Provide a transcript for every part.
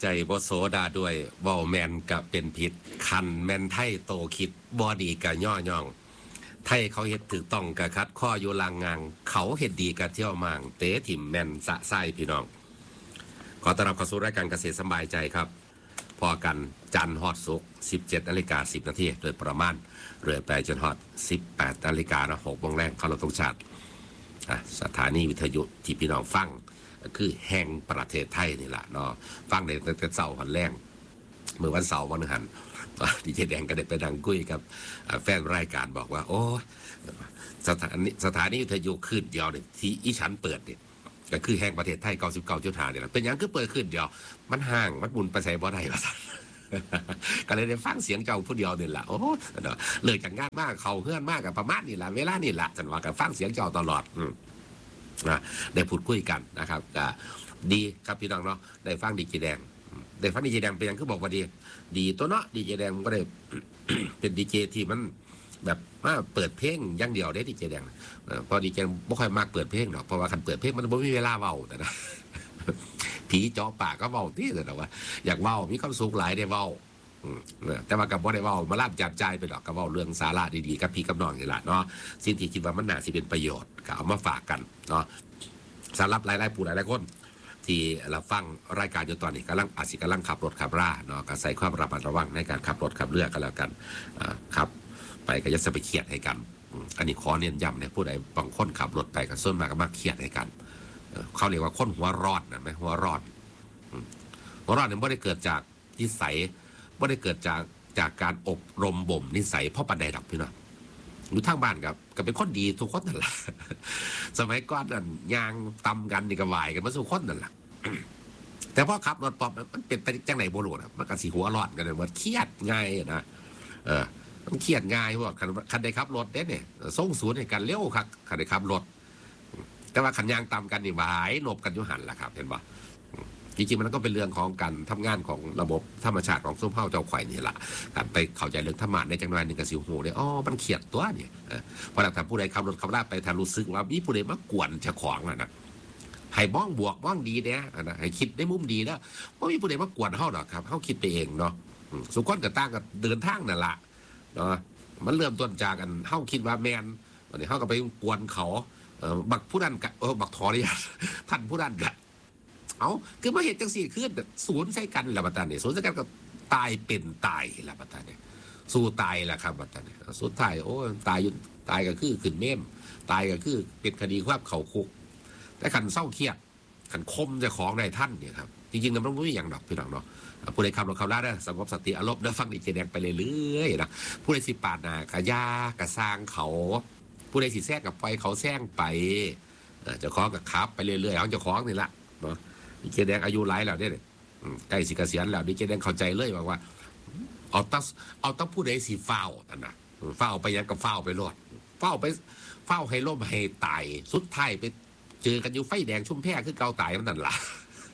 ใจบ่โสดาด้วยเว้าแมนกะเป็นผิดคันแมนไทยโตคิดบ่ดีกะย่อย่องไทยเขาเฮ็ดถูกต้องกะคัดข้ออยู่ลางงางเขาเฮ็ดดีกะเที่ยวมางเตะถิ่มแมนสะไส้พี่น้องขอต้อนรับเข้าสู่รายการเกษตรสบายใจครับพอกันจันทร์ฮอดศุกร์ 17:10 นาทีโดยประมาณเรื่อยไปจนฮอด 18:00 นนะ6 โมงแรงเคารพธงชาติสถานีวิทยุที่พี่น้องฟังคือแห่งประเทศไทยนี่แหละเนาะฟังในตั้งแต่เช้าวันแรงเมื่อวันเสาร์วันหันดีเจแดงก็ได้ไปดังคุยกับแฟนรายการบอกว่าโอ้สถานีวิทยุขึ้นเดียวเนี่ยที่อีฉันเปิดเนี่ยก็คือแห่งประเทศไทย 99.5 เนี่ยเป็นอย่างคือเปิดขึ้นเดียวมันห่างมันบุญไปใส่บ่ได้ว่าซั่นก็เลยได้ฟังเสียงเจ้าผู้เดียวนี่แหละโอ้เลิกจากงานมากเขาเพื่อนมากกับประมาณนี่แหละเวลานี่แหละฉันว่ากันฟังเสียงเจ้าตลอดได้พูดคุยกันนะครับดีครับพี่น้องเนาะได้ฟังดีเจแดงได้ฟังดีเจแดงเป็นอย่างคือบอกว่าดีตัวเนาะดีเจแดงก็ได้ เป็นดีเจที่มันแบบว่าเปิดเพลงอย่างเดียวได้ดีเจแดงพอดีเจไม่ค่อยมากเปิดเพลงหรอกเพราะว่าคันเปิดเพลงมันไม่มีเวลาเว้าแต่นะ ผีเจาะปากก็เว้าที่แต่ว่าอยากเว้ามีความสุขหลายได้เว้าแต่ว่ากับบ่ได้เว้ามาล่ำจับใจไปดอกกับเว้าเรื่องสาระดีๆกับพี่กับน้องนี่แหละเนาะสิ่งที่คิดว่ามันน่าสิเป็นประโยชน์ก็เอามาฝากกันเนาะสำหรับหลายๆผู้หลายๆคนที่รับฟังรายการอยู่ตอนนี้กำลังขับรถขับราเนาะก็ใส่ความระมัดระวังในการขับรถขับเรือกันแล้วกันขับไปก็อย่าไปเครียดให้กันอันนี้ขอเน้นย้ำเนี่ยผู้ใดบางคนขับรถไปก็ส่วนมากก็มักเครียดให้กันเขาเรียกว่าคนหัวร้อนนะไหมหัวร้อนเนี่ยไม่ได้เกิดจากนิสัยไม่ได้เกิดจากการอบรมบ่มนิสัยเพราะปันใดดอกพี่น้องอยู่ทางบ้านครับก็เป็นคนดีทุกคนนั่นแหละสมัยก่อนนั่นยางตำกันนี่ก็วายกันมาสู่คนนั่นแหละแต่พอขับรถปอบมันเป็นไปจังไหนโบราณมันก็สีหัวร้อนกันเลยมันเครียดง่ายนะมันเครียดง่ายเพราะคันใดขับรถเนี่ยส่งศูนย์ในการเลี้ยวครับคันใดขับรถแต่ว่าขันยางตามกันนี่วายนบกันยุหันแหละครับเห็นป่ะจริงๆมันก็เป็นเรื่องของการทำงานของระบบธรรมชาติของซุ้มเผ่าเจ้าข่อยนี่แหละการไปเข้าใจเรื่องธรรมะในจังหวะหนึ่งกับสิวหูเนี่ยมันเขียดตัวเนี่ยพอเราทำผู้ใดขับรถขับลาไปทารู้สึกว่ามีผู้ใดมากวนเจ้าของนะให้บ้องบวกบ้องดีเนี่ยนะให้คิดได้มุมดีแล้วว่ามีผู้ใดมากวนเฮาหรอกครับเฮาคิดไปเองเนาะสุขคนกับตั้งกับเดินทางนั่นแหละเนาะมันเริ่มต้นจากกันเฮาคิดว่าแมนวันนี้เฮาก็ไปกวนเขาบักผู้นั้นกับบักทอนี่ท่านผู้นั้นกับเอาคือมาเห็นจังสี่ขึ้นศูนย์ใช้กันละบัดนี้ศูนย์ใช้กันก็ตายเป็นตายละบัดนี้สู้ตายละครับบัดนี้สุดท้ายตายก็คือขึ้นเมมตายก็คือเป็นคดีความเขาคุกแต่ขันเศร้าเครียดขันคมจะของในท่านเนี่ยครับจริงๆมันไม่มีอย่างดอกพี่น้องเนาะผู้ใดขับรถขับลาได้สงบสติอารมณ์ได้ฟังดีเจแดงไปเรื่อยๆนะผู้ใดสิปาดหน้ากะยากะสร้างเขาผู้ใดสิแซงกับไปเขาแซงไปจะคล้องกับขับไปเรื่อยๆเขาจะคล้องนี่แหละเนาะดีเจแดงอายุหลายแล้วเนี่ยใกล้สิเกษียณแล้วดีเจแดงเข้าใจเลยว่าเอาต้องผู้ใดสิเฝ้านะเฝ้าไปยังกับเฝ้าไปรอดเฝ้าให้ล่มให้ตายสุดท้ายไปเจอกันอยู่ไฟแดงชุ่มแพร่คือเกาตายมันนั่นล่ะ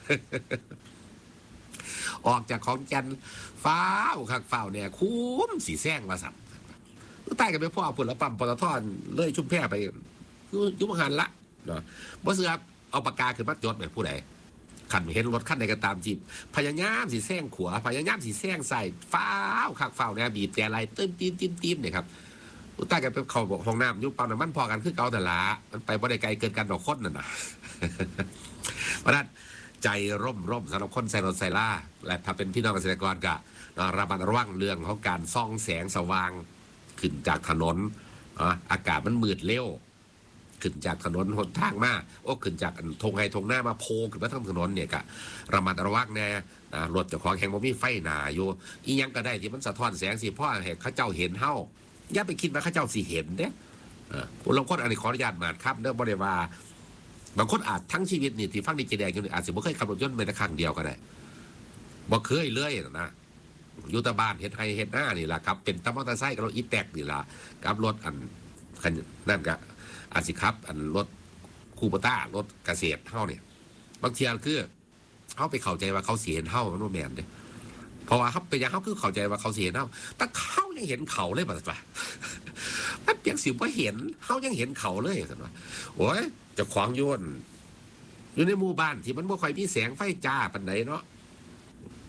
ออกจากของจันเฝ้าเนี่ยคุ้มสีแซงมาสั่นใต้กันไปพ่อผลปั๊มปตทเลยชุ่มแพร่ไปยุบหันละเนาะบ่เสือเอาปากกาขึ้นมาจดแบบผู้ใดขันเห็นรถขั้นใดก็ตามจีบพยายามสีแซงขวาพยายามสีแซงใส่เฝ้าเนี่ยบีบแต่อะไรตื้มเนี่ยครับใต้กันไปเขาบอกห้องน้ำยุบปั๊มน้ำมันพอกันคือเก่าแต่ละมันไปบ่ได้ไกลเกินกันดอกคนนั่นนะ เพราะนั้นใจร่มสำหรับคนใส่รถใส่ล่าและถ้าเป็นพี่น้องเกษตรกรก็ระมัดระวังเรื่องของการส่องแสงสว่างขึ้นจากถนนอากาศมันมืดเร็วขึ้นจากถนนหนทางมาขึ้นจากทงไฮทงหน้ามาโพขึ้นมาทั้งถนนเนี่ยก็ระมัดระวังแน่รถเจ้าของแห่งบ่มีไฟหนาอยู่อีหยังก็ได้ที่มันสะท้อนแสงสิพ่อให้เขาเจ้าเห็นเฮาอย่าไปคิดว่าเขาเจ้าสิเห็นเด้ผู้ลงคนอันนี้ขออนุญาตมาครับเด้อบ่ได้ว่าบางคนอาจทั้งชีวิตนี่ที่ฟังดีเจแดงอยู่นี่อาจจะไม่เคยขับรถยนต์แม้แต่ครั้งเดียวก็ได้บ่เคยเลยนะอยู่แต่บ้านเฮ็ดไร่เฮ็ดนานี่ล่ะครับเป็นตะมอเตอร์ไซค์กับรถอีแตกนี่ล่ะกับรถอันนั่นก็อาจสิครับอันรถคูปต้ารถเกษตรเฮาเนี่ยบางทีคือเฮาไปเข้าใจว่าเขาสิเห็นเฮามันบ่แม่นเด้เพราะว่าเขาเป็นอย่างเขาคือเข้าใจว่าเขาสิเห็นเฮาแต่เขายังเห็นเขาเลยบ่ล่ะมันเพียงสิบ่เห็นเฮายังเห็นเขาเลยซั่นว่าโอ้ยจะขวางโยนอยู่ในหมู่บ้านที่มันบ่ค่อยมีแสงไฟจ้าปานใดเนาะ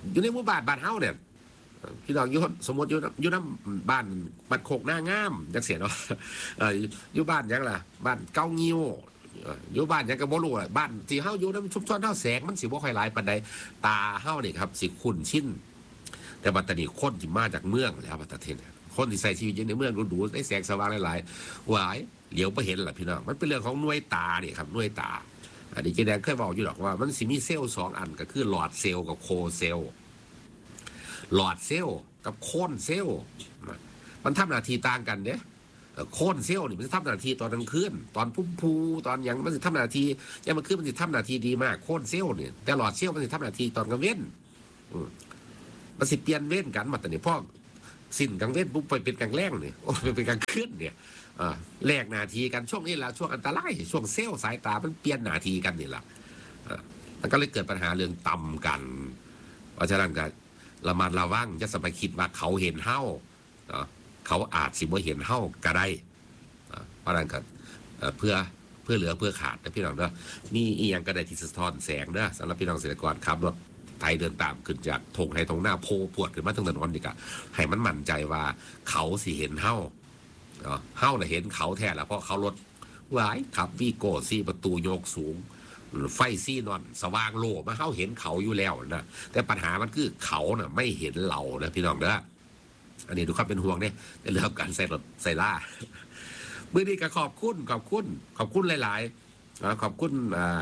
อยู่ในหมู่บ้านเฮาเนี่ยพี่น้องอยู่สมมติอยู่น้ำบ้านโคกหน้างามจังเสียเนาะอยู่บ้านยังล่ะบ้านเก้างิ้วอยู่บ้านยังก็บ่รู้บ้านที่เฮาอยู่น้ำชุมชนเฮาแสงมันสิบ่ค่อยหลายปานใดตาเฮานี่ครับสิคุ้นชินแต่บัดนี้คนที่มาจากเมืองแล้วบัดนี้คนที่ใส่ชีวิตอยู่ในเมืองดูได้แสงสว่างหลายๆหวายเหลียวบ่เห็นล่ะพี่น้องมันเป็นเรื่องของหน่วยตานี่ครับหน่วยตาอันนี้เจแดงเคยบอกอยู่หรอกว่ามันสิมีเซลล์2อันก็คือหลอดเซลล์กับโคเซลล์หลอดเซลล์กับโคนเซลล์มันทำหน้าที่ต่างกันเนี่ยโคนเซลล์นี่มันจะทำหน้าที่ตอนกลางคืนตอนพุ่มพูตอนยังมันจะทำหน้าที่ยังมันคืนมันจะทำหน้าที่ดีมากโคนเซลล์เนี่ยแต่หลอดเซลล์มันจะทำหน้าที่ตอนกลางเว้นมันสิเปลี่ยนเว้นกันมาแต่เนี่ยพ่อสิ้นกลางเว้นปุ๊บไปเป็นกลางแรงเนี่ยโอ้เป็นกลางคืนเนี่ยแลกหน้าที่กันช่วงนี้แหละช่วงอันตรายช่วงเซลล์สายตามันเปลี่ยนหน้าที่กันนี่แหละมันก็เลยเกิดปัญหาเรื่องต่ำกันเพราะฉะนั้นก็ระมัดระวังจะสไปคิดว่าเขาเห็นเฮ้าเขาอาจสิบ่เห็นเฮ้าก็ได้เพราะนั้นก็เพื่อเหลือเพื่อขาดนะพี่น้องเนาะมีอีหยังก็ได้ที่สะท้อนแสงเด้อสำหรับพี่น้องเกษตรกรขับรถไทยเดินตามขึ้นจากทงไทยทงหน้าโพปวดขึ้นมาทั้งถนนนี่ก็ให้มันมั่นใจว่าเขาสิเห็นเฮ้าน่ะเห็นเขาแท้แล้วเพราะเขารถวายขับวีโก้4ประตูโยกสูงไฟซีนอนสว่างโลมาเขาเห็นเขาอยู่แล้วนะแต่ปัญหามันคือเขาน่ะไม่เห็นเรานะพี่น้องเด้ออันนี้ดูความเป็นห่วงเนี่ยในเรื่องการใส่รถใส่ล่าเมื่อนี้ก็ขอบคุณหลายๆขอบคุณ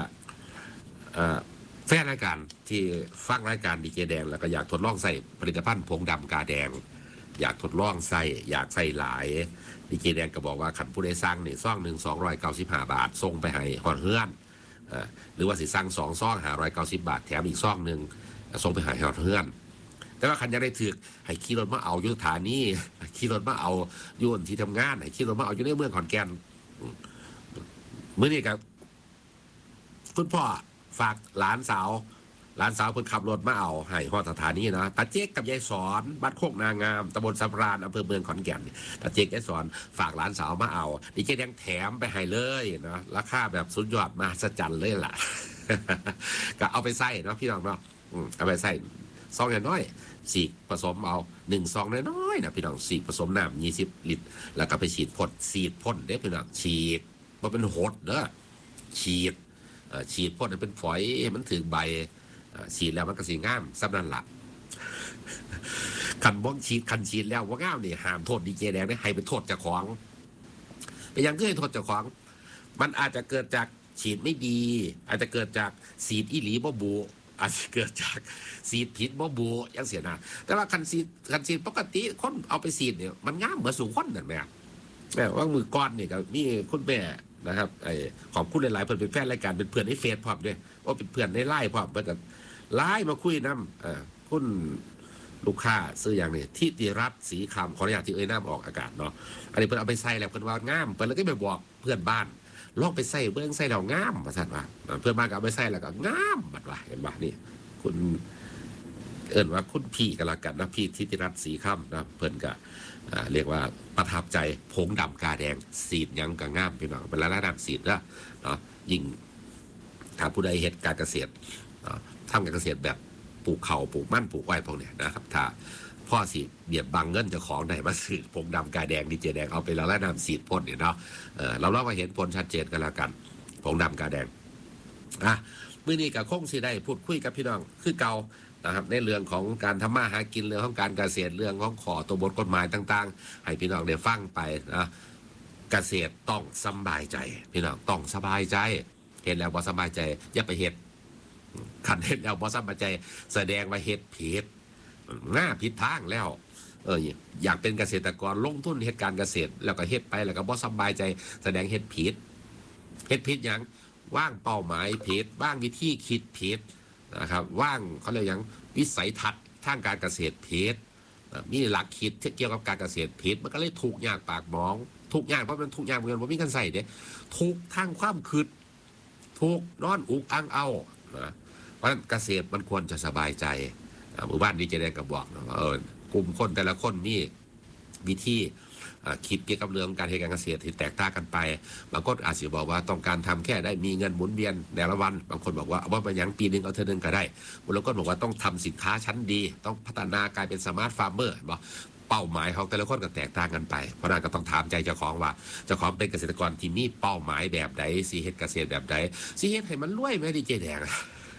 แฟนรายการที่ฟังรายการดีเจแดงแล้วก็อยากทดลองใส่ผลิตภัณฑ์ผงดำกาแดงอยากทดลองใส่อยากใส่หลายดีเจแดงก็บอกว่าขันผู้ใดสั่งนี่ซ่องหนึ่ง295 บาทส่งไปให้หอดเฮือนหรือว่าสิสั่ง2 ซอง590 บาทแถมอีกซองหนึ่งส่งไปหาหอดเฮือนแต่ว่าคันจะได้ถือให้ขี่รถมาเอายุทธานีขี่รถมาเอายุ่นที่ทำงานให้ขี่รถมาเอาอยู่ในเมืองขอนแก่นเมื่อนี้ครับคุณพ่อฝากหลานสาวเพิ่นขับรถมาเอาให้ฮอดสถานีนะตาเจ๊กกับยายสอนบ้านโคกนางามตำบลสำราญอำเภอเมืองขอนแก่นตาเจ๊กยายสอนฝากหลานสาวมาเอาดีเจแดงแถมไปให้เลยนะราคาแบบสุดยอดมหัศจรรย์เลยล่ะ ก็เอาไปใส่เนาะพี่น้องเนาะเอาไปใส่ซองน้อยฉีกผสมเอา1 ซองน้อยๆนะพี่น้องฉีกผสมน้ำ20 ลิตรแล้วก็ไปฉีดพ่นเด้พี่น้องฉีดมันเป็นหดเด้อฉีดพ่นเป็นฝอยมันถึงใบฉีดแล้วมันก็สีงามสำนันละคันบ้องฉีดแล้วว่างามนี่ห้ามโทษดีเจแดงได้ให้ไปโทษเจ้าของไปยังก็ให้โทษเจ้าของมันอาจจะเกิดจากฉีดไม่ดีอาจจะเกิดจากฉีดอีหลีบ่บูอาจจะเกิดจากฉีดผิดบ่บูยังเสียนะแต่ว่าคันฉีดปกติคนเอาไปฉีดเนี่ยมันงามเหมือนสู่คนนั่นแหละว่ามือก้อนนี่ก็มีคุณแม่นะครับขอบคุณหลายๆเพื่อนเป็นแฟนรายการเป็นเพื่อนในเฟซพร้อมด้วยว่าเป็นเพื่อนในไลน์พร้อมเพื่อนไลน์มาคุยน้ำคุณลูกค้าซื้ออย่างนี้ที่ติรัตน์สีคำขออนุญาตที่เอ่ยน้ำออกอากาศเนาะอันนี้เพื่อนเอาไปใส่แล้วเพื่อนว่างามเพื่อนแล้วก็ไปบอกเพื่อนบ้านลองไปใส่เบื้องใส่แล้วงามมาสั่นว่าเพื่อนบ้านก็เอาไปใส่แล้วก็งามบัดว่าเห็นป่ะนี่คุณว่าคุณพี่กันละกันนะพี่ทิติรัตน์สีคำนะเพื่อนก็เรียกว่าประทับใจผงดำกาแดงสีดยังกับง่ามพี่น้องเป็นระดับสีดนะเนาะยิ่งถ้าผู้ใดเฮ็ดการเกษตรทำการเกษตรแบบปลูกเขาปลูกมั่นปลูกไว้พวกเนี้ยนะครับถ้าพ่อสีเบียดบังเงินเจ้าของไหนมาซื้อผงดำกาแดงดีเจแดงเอาไปแล้วนำสีดพ่นเนี่ยเนาะเราเล่ามาเห็นผลชัดเจนกันแล้วกันผงดำกาแดงมื้อนี้กับคงสิได้พูดคุยกับพี่น้องคือเก่านะครับในเรื่องของการทำมาหากินเรื่องของการเกษตรเรื่องของขอตัวบทกฎหมายต่างๆให้พี่น้องได้ฟังไปนะเกษตรต้องสบายใจพี่น้องต้องสบายใจเห็นแล้วบ่สบายใจอย่าไปเฮ็ดคันเห็นแล้วบ่สบายใจแสดงว่าเฮ็ดผิดหน้าผิดทางแล้วอยากเป็นเกษตรกรลงทุนเฮ็ดการเกษตรแล้วก็เฮ็ดไปแล้วก็บ่สบายใจแสดงเฮ็ดผิดอย่างว่างเป้าหมายผิดว่างวิธีคิดผิดนะครับว่างเขาเรียกอย่างวิสัยทัศน์ทางการเกษตรผิดมีหลักคิดเกี่ยวกับการเกษตรผิดมันก็เลยถูกยากปากหมองถูกยากเพราะมันถูกยากเหมือนว่ามีกันใส่เด้ถูกทางความคิดถูกนอนอุกอังเอาเพราะฉะนั้นเกษตรมันควรจะสบายใจหมู่บ้านดีเจแดงก็บอกนะว่ากลุ่มคนแต่ละคนนี่วิธีคิดเกี่ยวกับเรื่องการเฮ็ดการเกษตรที่แตกต่างกันไปบางคนอาจจะบอกว่าต้องการทำแค่ได้มีเงินหมุนเวียนแต่ละวันบางคนบอกว่าเอาไปยังปีนึงเอาเท่านึงก็ได้บางคนบอกว่าต้องทำสินค้าชั้นดีต้องพัฒนากลายเป็นสมาร์ทฟาร์มเมอร์บอกเป้าหมายของแต่ละคนก็แตกต่างกันไปเพราะนั้นก็ต้องถามใจเจ้าของว่าเจ้าของเป็นเกษตรกรที่มีเป้าหมายแบบใดสิเฮ็ดเกษตรแบบใดสิเฮ็ดให้มันรวยไหมดีเจแดง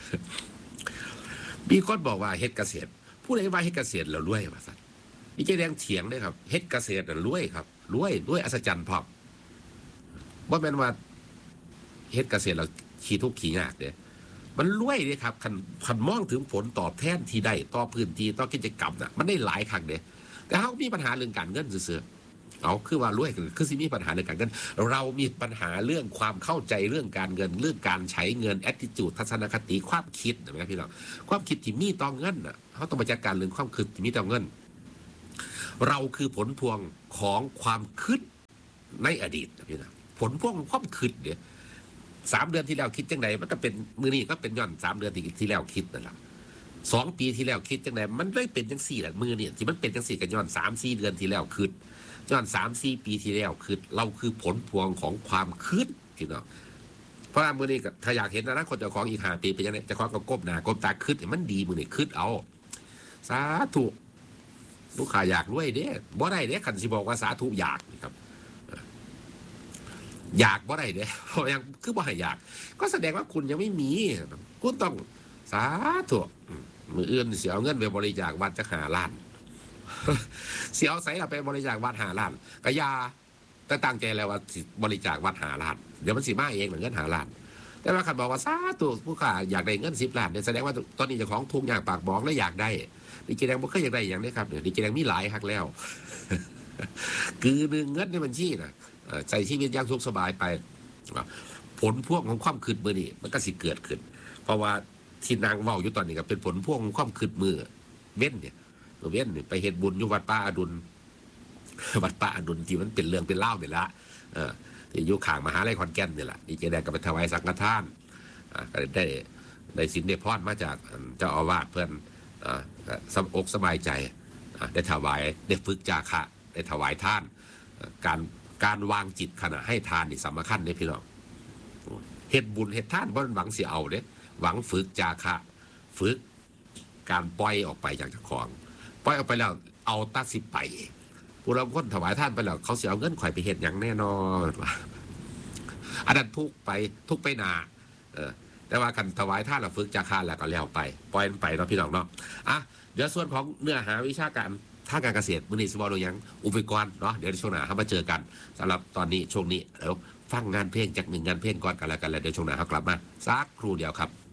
มีคนบอกว่าเฮ็ดเกษตรผู้ใดว่าเฮ็ดเกษตรแล้วรวยว่าซั่นดีเจแดงเถียงเลยครับเฮ็ดเกษตรน่ะรวยครับรวยอัศจรรย์พร้อมบ่แม่นว่าเฮ็ดเกษตรแล้วขี้ทุกข์ขี้ยากเด้มันรวยเด้ครับคันมองถึงผลตอบแทนที่ได้ต่อพื้นที่ต่อกิจกรรมน่ะมันได้หลายครั้งเด้แต่เฮามีปัญหาเรื่องการเงินซื่อๆเอาคือว่ารวยคือสิมีปัญหาเรื่องการเงินเรามีปัญหาเรื่องความเข้าใจเรื่องการเงินเรื่องการใช้เงิน attitude ทัศนคติความคิดนะครับพี่น้องความคิดที่มีต่อเงินน่ะเฮาต้องมาจัดการเรื่องความคิดที่มีต่อเงินเราคือผลพวงของความคิดในอดีตนะพี่น้องผลพวงของความคิดเนี่ย3 เดือนที่แล้วคิดจังไดมันก็เป็นมื้อนี้ก็เป็นย้อน3 เดือนที่แล้วคิดนั่นแหละ2 ปีที่แล้วคิดจังไดมันเลยเป็นจังซี่แหละมื้อนี้ที่มันเป็นจังซี่ก็ย้อน3-4 เดือนที่แล้วคิดย้อน3-4 ปีที่แล้วคิดเราคือผลพวงของความคิดพี่น้องเพราะว่ามื้อนี้ถ้าอยากเห็นอนาคตเจ้าของอีก5 ปีเป็นจังไดเจ้าของก็ก้มหน้าก้มตาคิดให้มันดีมื้อนี้คิดเอาสาธุลูกค้าอยากรวยเด้บ่ได้เด้คันสิบอกว่าสาธุอยากครับอยากบ่ได้เด้เพราะยังคือบ่ให้อยากก็แสดงว่าคุณยังไม่มีคุณต้องสาธุมื้ออื่นสิเอาเงินไปบริจาควัดจัก5 ล้านสิเอาไสล่ะไปบริจาควัด5 ล้านก็อย่าแต่ตั้งใจแล้วว่าสิบริจาควัด5 ล้านเดี๋ยวมันสิมาเองเงิน5 ล้านแต่ว่าคันบอกว่าสาธุผู้ค้าอยากได้เงิน10 ล้านเนี่ยแสดงว่าตอนนี้เจ้าของทุกอย่างปากบอกแล้วอยากได้ดีเจแดงบ่เคยอยากได้อย่างนี้ครับดีเจแดงมีหลายฮักแล้วคือหนึ่งเงินในบัญชีนะใส่ชีวิตอย่างสุขสบายไปผลพวงของความคืดมือนี่มันก็สิเกิดขึ้นเพราะว่าที่นางเว้าอยู่ตอนนี้ก็เป็นผลพวงของความคืดมือเว้นเนี่ยเว้นไปเฮ็ดบุญอยู่วัดป่าอดุลวัดป่าอดุลที่มันเป็นเรื่องเป็นเล่าไปละที่อยู่ข้างมหาลัยขอนแก่นนี่แหละดีเจแดงก็ไปถวายสังฆทานก็ได้สินได้พรมาจากเจ้าอาวาสเพื่อนสบอกสบายใจได้ถวายได้ฝึกจาคะได้ถวายท่านการวางจิตขณะให้ทานนี่สำคัญเนี่ยพี่น้องเฮ็ดบุญเฮ็ดท่านบ่หวังสิเอาเด้หวังฝึกจาคะฝึกการปล่อยออกไปจากเจ้าของปล่อยออกไปแล้วเอาตัดสิไปผู้รับคนถวายท่านไปแล้วเขาสิเอาเงินข่อยไปเฮ็ดหยังแน่นอนอันนั้นทุกไปนาแต่ว่ากันถวายท่านเราฝึกจาคะแล้วก็แล้วไปปล่อยมันไปเนาะพี่น้องเนาะเดี๋ยวส่วนของเนื้อหาวิชาการทางการเกษตรมื้อนี้สิบ่รู้หยังอุปกรณ์เนาะเดี๋ยวช่วงหน้าเฮามาเจอกันสำหรับตอนนี้ช่วงนี้แล้วฟังงานเพลงจาก1 งานเพลงก่อนกันแล้วเดี๋ยวช่วงหน้าเฮากลับมาสักครู่เดียวครับ